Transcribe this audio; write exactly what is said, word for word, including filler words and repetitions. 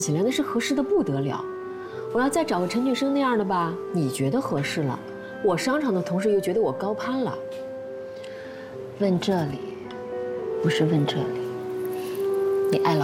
起来那是合适的不得了。我要再找个陈俊生那样的吧，你觉得合适了，我商场的同事又觉得我高攀了。 问这里，不是问这里，你爱老。